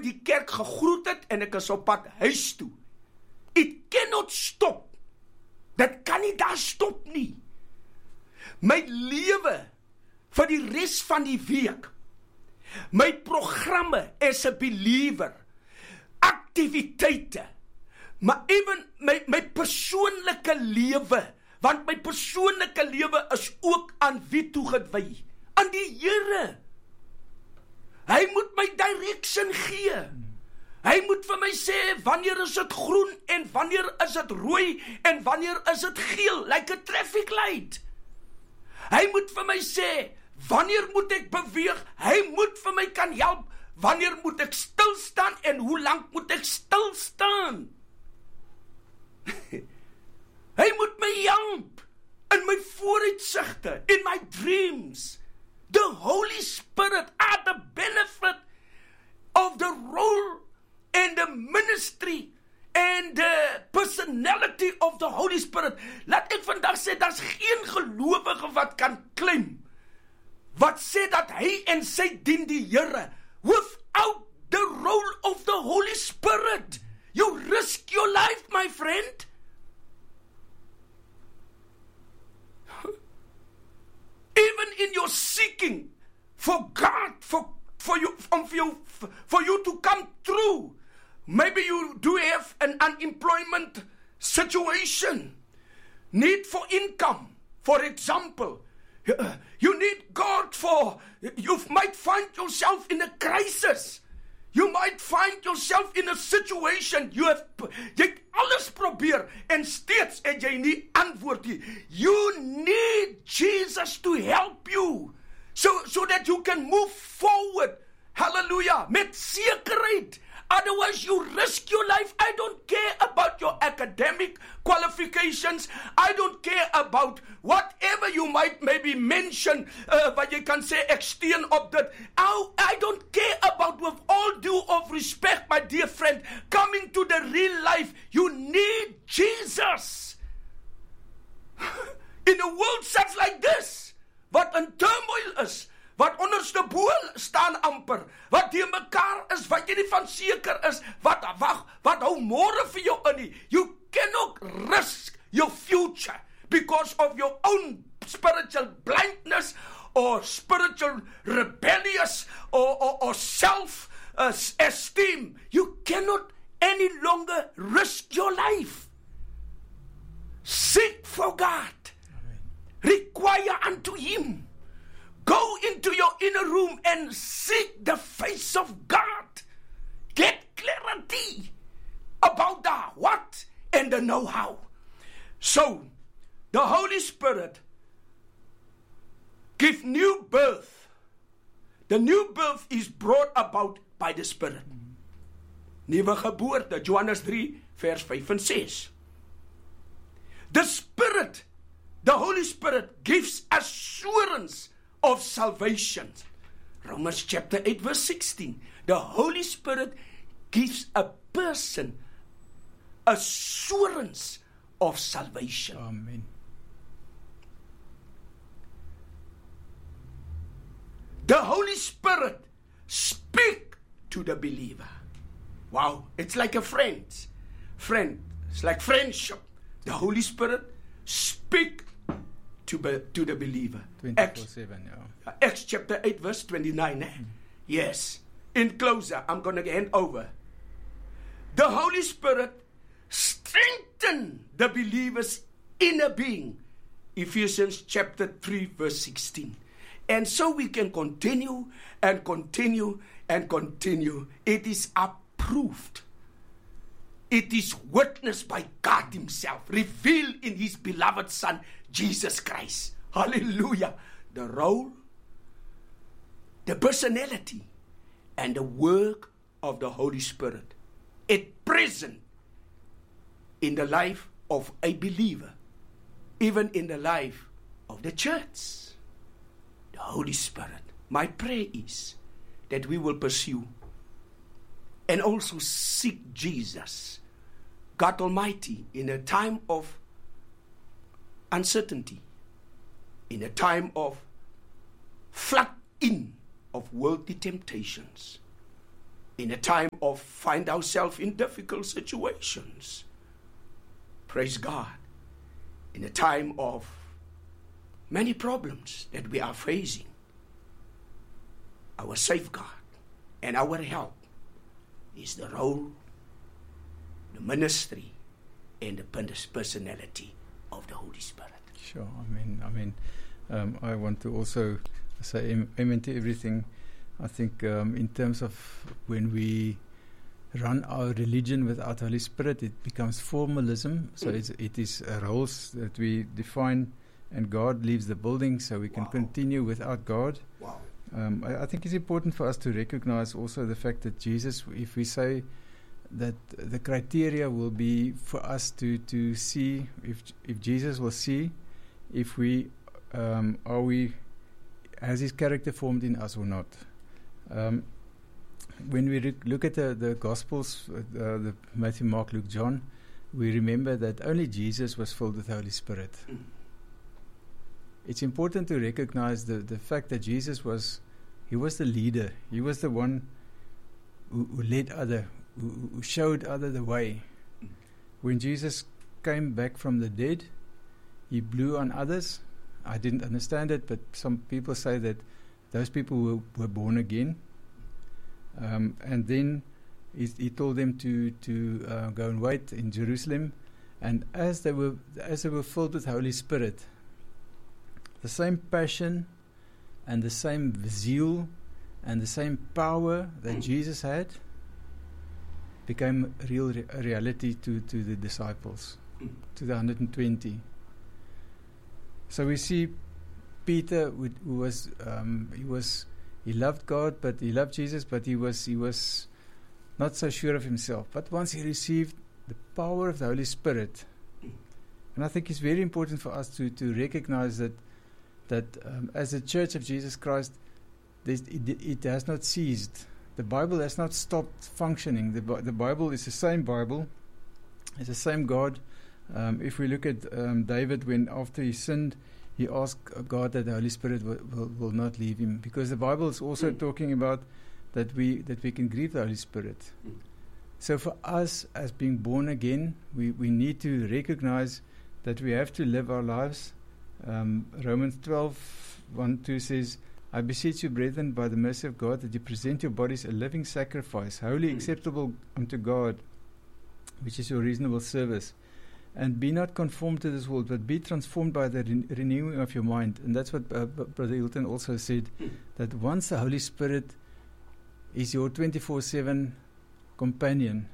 die kerk gegroet het en ek is op pad huis toe. It cannot stop. Dit kan nie daar stop nie. My lewe vir die res van die week, my programme as a believer, aktiwiteite, maar even my persoonlike lewe, want my persoonlike lewe is ook aan wie toegewy? Aan die Here. Hy moet my direction gee. Hy moet vir my sê, wanneer is dit groen, en wanneer is dit rooi, en wanneer is dit geel, like a traffic light. Hy moet vir my sê, wanneer moet ek beweeg, hy moet vir my kan help, wanneer moet ek stil staan, en hoe lang moet ek stil staan. Hy moet my help, in my vooruitsigte, in my dreams. The Holy Spirit are the benefit of the role and the ministry and the personality of the Holy Spirit. Laat ek vandag sê, daar's geen gelowige wat kan claim, wat sê dat hy en sy dien die Here, without the role of the Holy Spirit. You risk your life, my friend. Even in your seeking for God, for you to come through. Maybe you do have an unemployment situation, need for income. For example, you need God you might find yourself in a crisis. You might find yourself in a situation, jy alles probeer, en steeds het jy nie antwoord nie. You need Jesus to help you, so that you can move forward, hallelujah, met sekerheid. Otherwise you risk your life. I don't care about your academic qualifications. I don't care about whatever you might maybe mention, wat jy kan sê, ek steun op dit. I don't care about, with all due of respect, my dear friend, coming to the real life, you need Jesus. In a world such like this, wat in turmoil is, wat onderste bo staan amper, wat die mekaar is, wat jy nie van seker is, wat hou môre vir jou in nie. You cannot risk your future because of your own spiritual blindness or spiritual rebellious or self-esteem. You cannot any longer risk your life. Seek for God. Amen. Require unto Him. Go into your inner room and seek the face of God. Get clarity about the what and the know-how. So, the Holy Spirit gives new birth. The new birth is brought about by the Spirit. Nuwe geboorte, Johannes 3, vers 5 en 6. The Spirit, the Holy Spirit gives assurance of salvation. Romans chapter 8 verse 16. The Holy Spirit gives a person assurance of salvation. Amen. The Holy Spirit speaks to the believer. Wow, it's like a friend. It's like friendship. The Holy Spirit speaks to the believer. 24/7, yeah. Acts chapter 8 verse 29. Yes. In closer, I'm going to hand over. The Holy Spirit strengthens the believer's inner being. Ephesians chapter 3 verse 16. And so we can continue and continue and continue. It is approved. It is witnessed by God Himself, revealed in His beloved Son, Jesus Christ. Hallelujah. The role, the personality, and the work of the Holy Spirit at present in the life of a believer, even in the life of the church. The Holy Spirit. My prayer is that we will pursue and also seek Jesus, God Almighty, in a time of uncertainty, in a time of flood in of worldly temptations, in a time of find ourselves in difficult situations. Praise God. In a time of many problems that we are facing, our safeguard and our help is the role, the ministry, and the personality of the Holy Spirit. Sure. I want to also say amen to everything. I think in terms of when we run our religion without Holy Spirit, it becomes formalism. So it is roles that we define, and God leaves the building, so we can continue without God. Wow. I think it's important for us to recognize also the fact that Jesus, if we say that the criteria will be for us to see if Jesus will see if we has his character formed in us or not. When we look at the Gospels, the Matthew, Mark, Luke, John, we remember that only Jesus was filled with the Holy Spirit. It's important to recognize the fact that Jesus was the leader. He was the one who led who showed other the way. When Jesus came back from the dead, he blew on others. I didn't understand it, but some people say that those people were born again. And then he told them to go and wait in Jerusalem. And as they were filled with the Holy Spirit, the same passion and the same zeal and the same power that Jesus had became a reality to the disciples, to the 120. So we see Peter, he loved God, but he loved Jesus, but he was not so sure of himself. But once he received the power of the Holy Spirit, and I think it's very important for us to recognize that as a Church of Jesus Christ, it has not ceased. The Bible has not stopped functioning. The Bible is the same Bible. It's the same God. If we look at David, when after he sinned, he asked God that the Holy Spirit will not leave him, because the Bible is also talking about that we can grieve the Holy Spirit. So for us, as being born again, we need to recognize that we have to live our lives. Romans 12:1-2 says, I beseech you, brethren, by the mercy of God, that you present your bodies a living sacrifice, wholly acceptable unto God, which is your reasonable service. And be not conformed to this world, but be transformed by the renewing of your mind. And that's what Brother Hilton also said, that once the Holy Spirit is your 24/7 companion,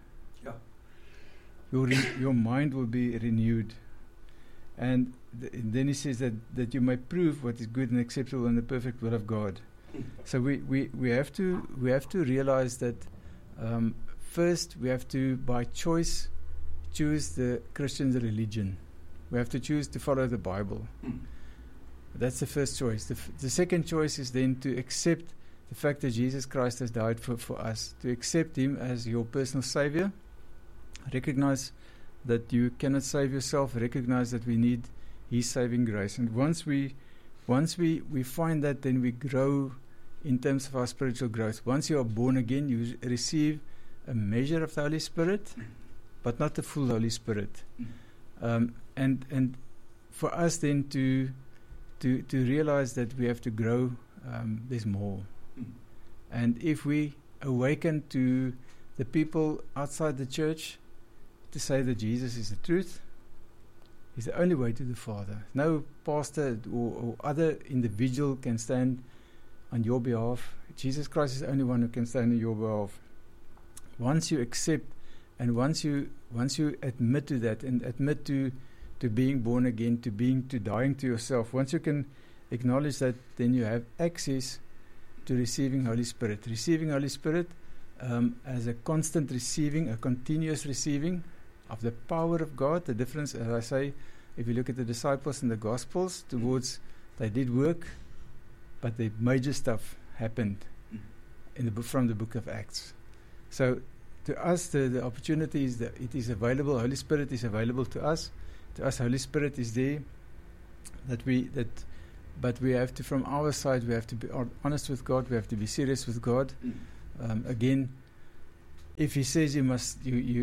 your mind will be renewed. And then he says that you may prove what is good and acceptable in the perfect will of God. So we have to realize that first we have to, by choice, choose the Christian religion. We have to choose to follow the Bible. That's the first choice. The second choice is then to accept the fact that Jesus Christ has died for us, to accept him as your personal Savior. Recognize that you cannot save yourself. Recognize that we need his saving grace. And once we find that, then we grow in terms of our spiritual growth. Once you are born again, you receive a measure of the Holy Spirit, but not the full Holy Spirit. And for us then to realize that we have to grow, there's more. And if we awaken to the people outside the church to say that Jesus is the truth, he's the only way to the Father. No pastor or other individual can stand on your behalf. Jesus Christ is the only one who can stand on your behalf. Once you accept and once you admit to that and admit to being born again, to dying to yourself, once you can acknowledge that, then you have access to receiving Holy Spirit. Receiving Holy Spirit as a constant receiving, a continuous receiving of the power of God. The difference, as I say, if you look at the disciples in the Gospels, they did work, but the major stuff happened from the book of Acts. So to us, the opportunity is that it is available. Holy Spirit is available to us. To us, Holy Spirit is there. But we have to, from our side, we have to be honest with God. We have to be serious with God. Again, if he says you must,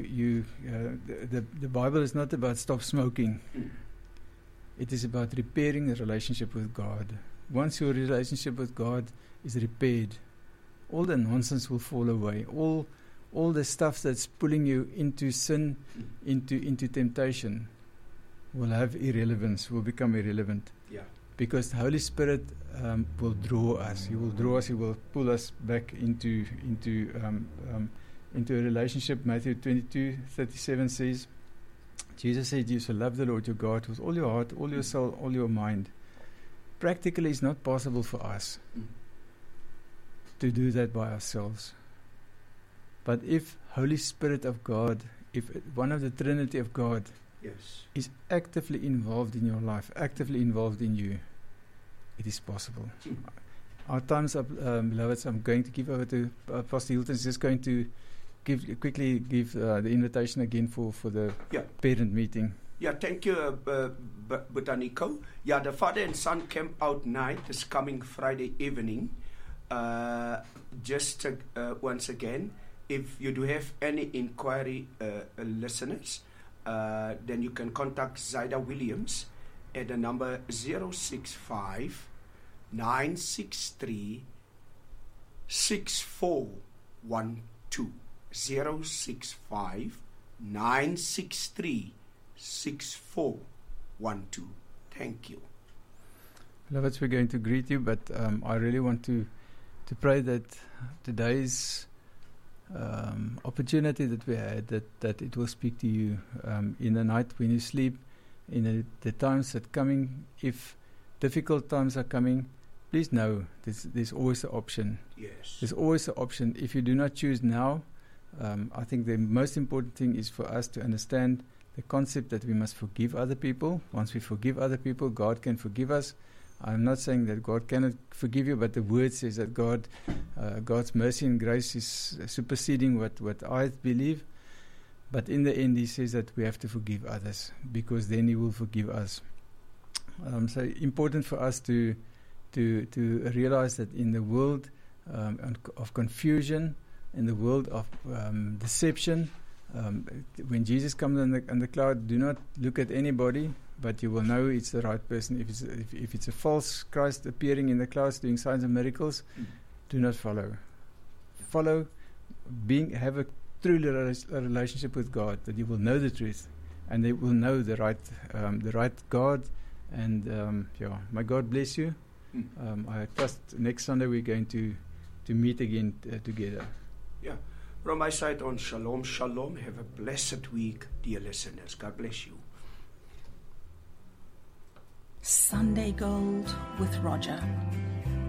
the Bible is not about stop smoking. It is about repairing a relationship with God. Once your relationship with God is repaired, all the nonsense will fall away. All the stuff that's pulling you into sin, into temptation, will have irrelevance, will become irrelevant. Yeah. Because the Holy Spirit will draw us. He will draw us. He will pull us back into a relationship. Matthew 22:37 says, Jesus said, "You shall love the Lord your God with all your heart, all your soul, all your mind." Practically, it's not possible for us to do that by ourselves. But if Holy Spirit of God, if one of the Trinity of God is actively involved in your life, actively involved in you, it is possible. Our time's up, beloveds. I'm going to give over to Pastor Hilton. He's just going to quickly give the invitation again for the parent meeting. Yeah, thank you, Botanico. Yeah, the Father and Son Camp Out Night is coming Friday evening. Just once again, if you do have any inquiry, listeners, then you can contact Zaida Williams at the number 065 963 6412. 065 963 6412. Thank you. Beloveds, we're going to greet you, but I really want to pray that today's opportunity that we had, that it will speak to you in the night when you sleep, in the times that coming. If difficult times are coming, please know there's always an option. Yes. There's always an option. If you do not choose now, I think the most important thing is for us to understand the concept that we must forgive other people. Once we forgive other people, God can forgive us. I'm not saying that God cannot forgive you, but the word says that God's mercy and grace is superseding what I believe. But in the end, He says that we have to forgive others, because then He will forgive us. So important for us to realize that in the world of confusion, in the world of deception, when Jesus comes on the cloud, do not look at anybody, but you will know it's the right person. If it's a false Christ appearing in the clouds doing signs and miracles, do not follow. Follow, have a true relationship with God, that you will know the truth, and they will know the right God. And may God bless you. I trust next Sunday we're going to meet again together. Yeah. From my side on Shalom, Shalom. Have a blessed week, dear listeners. God bless you. Sunday Gold with Roger.